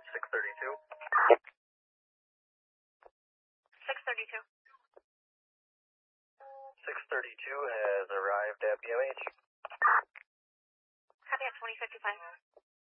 at 632. 632. 632 has arrived at BMH. Copy at 2055.